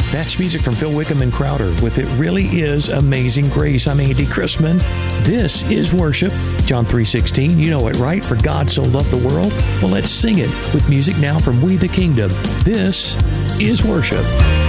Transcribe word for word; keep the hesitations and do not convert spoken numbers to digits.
That's music from Phil Wickham and Crowder with It Really Is Amazing Grace. I'm Andy Chrisman. This is worship. John three sixteen, you know it, right? For God so loved the world. Well, let's sing it with music now from We the Kingdom. This is worship.